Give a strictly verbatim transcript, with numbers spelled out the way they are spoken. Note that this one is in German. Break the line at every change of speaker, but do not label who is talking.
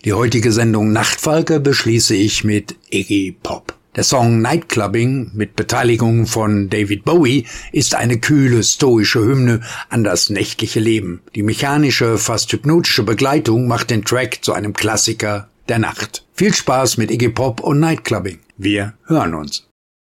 Die heutige Sendung Nachtfalke beschließe ich mit Iggy Pop. Der Song Nightclubbing mit Beteiligung von David Bowie ist eine kühle, stoische Hymne an das nächtliche Leben. Die mechanische, fast hypnotische Begleitung macht den Track zu einem Klassiker der Nacht. Viel Spaß mit Iggy Pop und Nightclubbing. Wir hören uns.